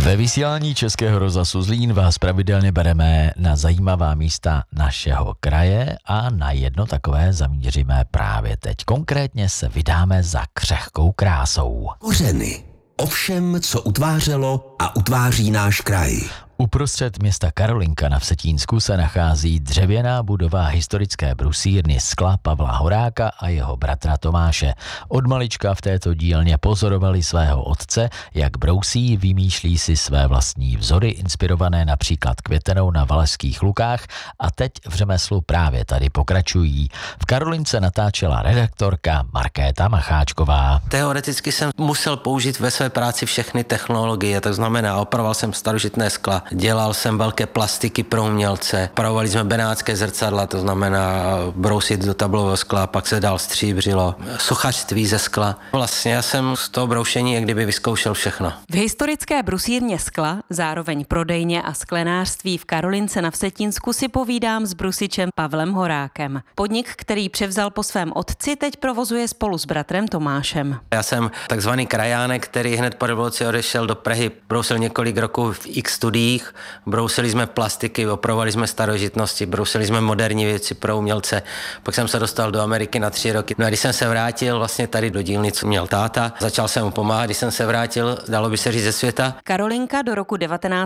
Ve vysílání Českého rozhlasu Zlín vás pravidelně bereme na zajímavá místa našeho kraje a na jedno takové zamíříme právě teď. Konkrétně se vydáme za křehkou krásou. Kořeny. O všem, co utvářelo a utváří náš kraj. Uprostřed města Karolinka na Vsetínsku se nachází dřevěná budova historické brusírny skla Pavla Horáka a jeho bratra Tomáše. Od malička v této dílně pozorovali svého otce, jak brousí, vymýšlí si své vlastní vzory, inspirované například květenou na Valašských Lukách, a teď v řemeslu právě tady pokračují. V Karolince natáčela redaktorka Markéta Macháčková. Teoreticky jsem musel použít ve své práci všechny technologie, to znamená, opravoval jsem starožitné skla, dělal jsem velké plastiky pro umělce, opravovali jsme benátské zrcadla, to znamená brousit do tablového skla, pak se dál stříbřilo, sochařství ze skla. Vlastně já jsem z toho broušení jak kdyby vyzkoušel všechno. V historické brusírně skla, zároveň prodejně a sklenářství v Karolince na Vsetínsku si povídám s brusičem Pavlem Horákem. Podnik, který převzal po svém otci, teď provozuje spolu s bratrem Tomášem. Já jsem takzvaný krajánek, který hned po revoluci odešel do Prahy, brousil několik roků v X studiích, brousili jsme plastiky, opravovali jsme starožitnosti, brousili jsme moderní věci pro umělce. Pak jsem se dostal do Ameriky na 3 roky. No a když jsem se vrátil vlastně tady do dílny, co měl táta, začal jsem mu pomáhat, když jsem se vrátil, dalo by se říct, ze světa. Karolinka, do roku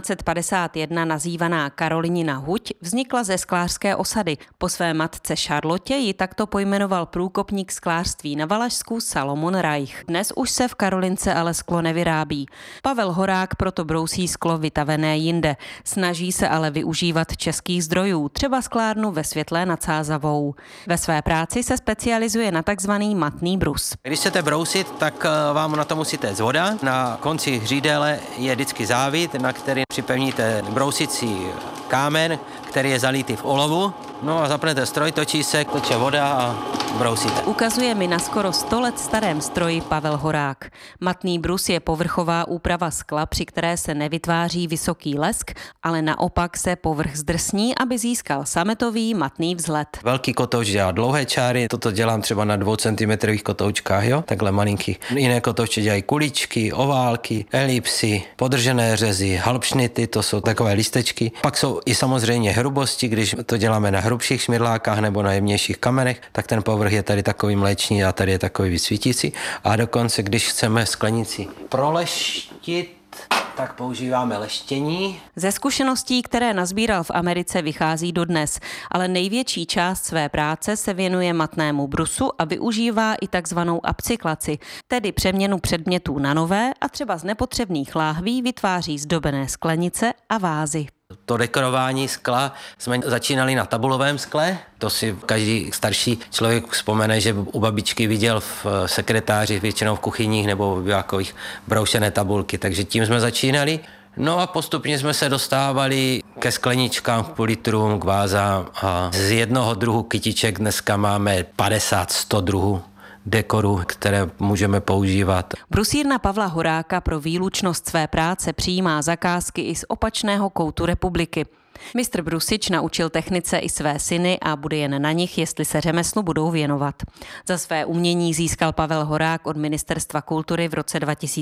1951 nazývaná Karolinina huť, vznikla ze sklářské osady. Po své matce Charlotte ji takto pojmenoval průkopník sklářství na Valašsku Salomon Reich. Dnes už se v Karolince ale sklo nevyrábí. Pavel Horák proto brousí sklo vytavené jinde. Snaží se ale využívat českých zdrojů, třeba sklárnu ve Světlé nad Sázavou. Ve své práci se specializuje na takzvaný matný brus. Když chcete brousit, tak vám na to musíte z voda. Na konci hřídele je vždycky závit, na který připevníte brousicí kámen, který je zalitý v olovu. No a zapnete stroj, točí se, teče voda a brousíte. Ukazuje mi na skoro 100 let starém stroji Pavel Horák. Matný brus je povrchová úprava skla, při které se nevytváří vysoký lesk, ale naopak se povrch zdrsní, aby získal sametový matný vzhled. Velký kotouč dělá dlouhé čáry, toto dělám třeba na 2 cm kotoučkách, jo, takhle malinký. Jiné kotouče dělají kuličky, oválky, elipsy, podržené řezy, halbšnity, to jsou takové listečky. Pak jsou i samozřejmě hrubosti, když to děláme na hrubších šmirlákách nebo na jemnějších kamenech, tak ten povrch je tady takový mléčný a tady je takový vysvítící. A dokonce, když chceme sklenici proleštit, tak používáme leštění. Ze zkušeností, které nazbíral v Americe, vychází dodnes, ale největší část své práce se věnuje matnému brusu a využívá i takzvanou upcyklaci, tedy přeměnu předmětů na nové, a třeba z nepotřebných láhví vytváří zdobené sklenice a vázy. To dekorování skla jsme začínali na tabulovém skle. To si každý starší člověk vzpomene, že u babičky viděl v sekretáři, většinou v kuchyních nebo v takových broušené tabulky. Takže tím jsme začínali. No a postupně jsme se dostávali ke skleničkám, k půlitrům, k vázám a z jednoho druhu kytiček dneska máme 50-100 druhů dekoru, které můžeme používat. Brusírna Pavla Horáka pro výlučnost své práce přijímá zakázky i z opačného koutu republiky. Mistr Brusič naučil technice i své syny a bude jen na nich, jestli se řemeslu budou věnovat. Za své umění získal Pavel Horák od Ministerstva kultury v roce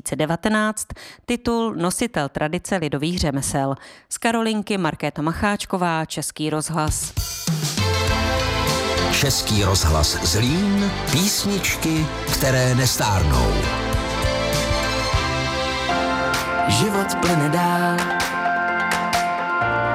2019 titul Nositel tradice lidových řemesel. Z Karolinky Markéta Macháčková, Český rozhlas. Český rozhlas Zlín, písničky, které nestárnou. Život plyne dál,